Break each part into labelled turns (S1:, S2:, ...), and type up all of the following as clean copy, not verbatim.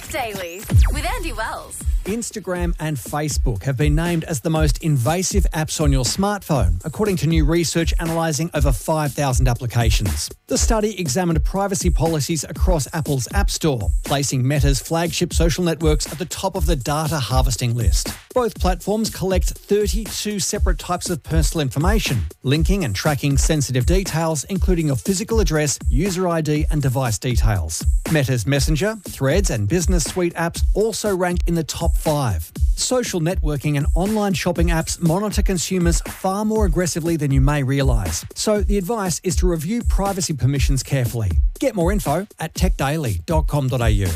S1: Tech Daily with Andy Wells.
S2: Instagram and Facebook have been named as the most invasive apps on your smartphone, according to new research analysing over 5,000 applications. The study examined privacy policies across Apple's App Store, placing Meta's flagship social networks at the top of the data harvesting list. Both platforms collect 32 separate types of personal information, linking and tracking sensitive details, including your physical address, user ID and device details. Meta's Messenger, Threads and Business Suite apps also rank in the top 5. Social networking and online shopping apps monitor consumers far more aggressively than you may realise. So the advice is to review privacy permissions carefully. Get more info at techdaily.com.au.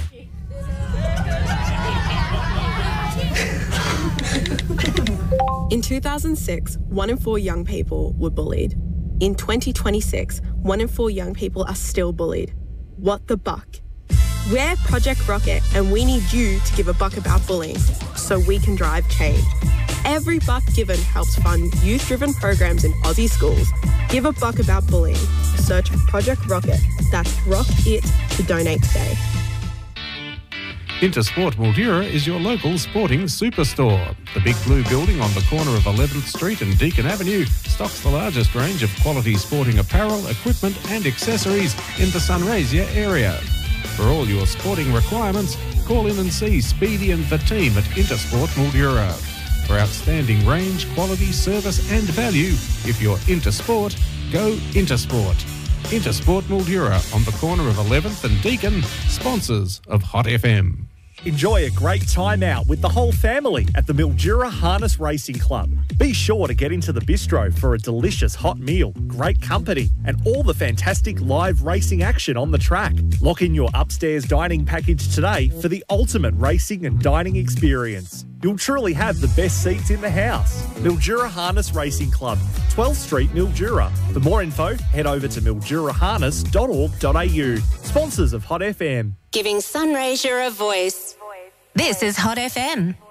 S3: In 2006, 1 in 4 young people were bullied. In 2026, 1 in 4 young people are still bullied. What the buck? We're Project Rocket and we need you to give a buck about bullying so we can drive change. Every buck given helps fund youth-driven programs in Aussie schools. Give a buck about bullying. Search Project Rocket. That's Rock It to donate today.
S4: Intersport Mildura is your local sporting superstore. The big blue building on the corner of 11th Street and Deakin Avenue stocks the largest range of quality sporting apparel, equipment and accessories in the Sunraysia area. For all your sporting requirements, call in and see Speedy and the team at Intersport Mildura. For outstanding range, quality, service and value, if you're into sport, go Intersport. Intersport Mildura on the corner of 11th and Deakin, sponsors of Hot FM.
S5: Enjoy a great time out with the whole family at the Mildura Harness Racing Club. Be sure to get into the bistro for a delicious hot meal, great company, and all the fantastic live racing action on the track. Lock in your upstairs dining package today for the ultimate racing and dining experience. You'll truly have the best seats in the house. Mildura Harness Racing Club, 12th Street, Mildura. For more info, head over to milduraharness.org.au. Sponsors of Hot FM.
S6: Giving Sunraysia a voice.
S1: This is Hot FM.